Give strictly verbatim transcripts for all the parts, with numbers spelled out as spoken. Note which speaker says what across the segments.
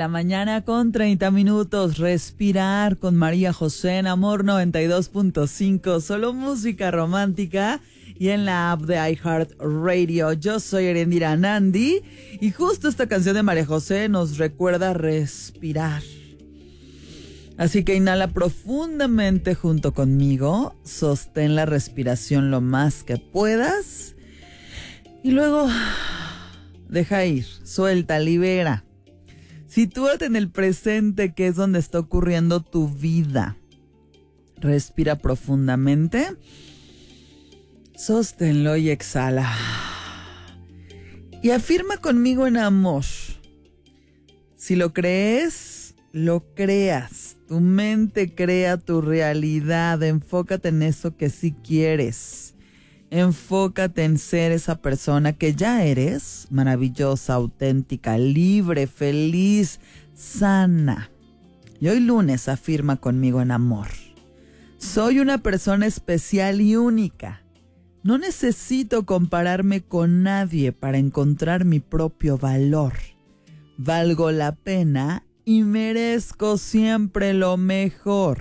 Speaker 1: la mañana con treinta minutos. Respirar con María José en Amor noventa y dos punto cinco. Solo música romántica y en la app de iHeartRadio. Yo soy Erendira Nandi y justo esta canción de María José nos recuerda respirar. Así que inhala profundamente junto conmigo. Sostén la respiración lo más que puedas. Y luego deja ir, suelta, libera. Sitúate en el presente, que es donde está ocurriendo tu vida. Respira profundamente. Sosténlo y exhala. Y afirma conmigo en amor. Si lo crees, lo creas. Tu mente crea tu realidad. Enfócate en eso que sí quieres. Enfócate en ser esa persona que ya eres, maravillosa, auténtica, libre, feliz, sana. Y hoy lunes afirma conmigo en amor. Soy una persona especial y única. No necesito compararme con nadie para encontrar mi propio valor. Valgo la pena y merezco siempre lo mejor.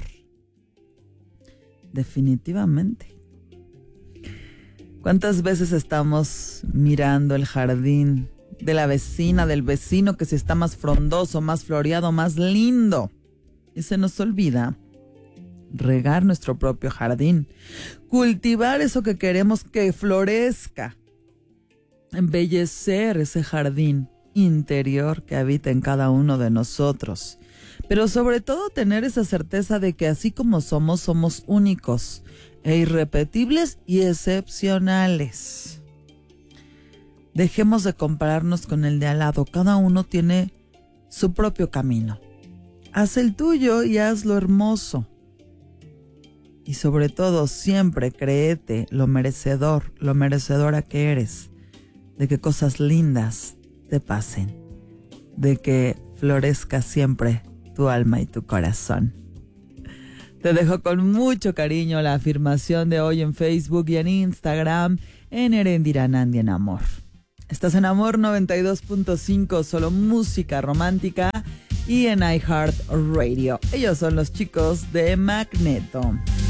Speaker 1: Definitivamente. ¿Cuántas veces estamos mirando el jardín de la vecina, del vecino, que si está más frondoso, más floreado, más lindo? Y se nos olvida regar nuestro propio jardín, cultivar eso que queremos que florezca, embellecer ese jardín interior que habita en cada uno de nosotros. Pero sobre todo tener esa certeza de que así como somos, somos únicos e irrepetibles y excepcionales. Dejemos de compararnos con el de al lado. Cada uno tiene su propio camino. Haz el tuyo y hazlo hermoso. Y sobre todo, siempre créete lo merecedor, lo merecedora que eres, de que cosas lindas te pasen, de que florezca siempre tu alma y tu corazón. Te dejo con mucho cariño la afirmación de hoy en Facebook y en Instagram en Erendira Nandi en Amor. Estás en Amor noventa y dos punto cinco, solo música romántica y en iHeartRadio. Ellos son los chicos de Magneto.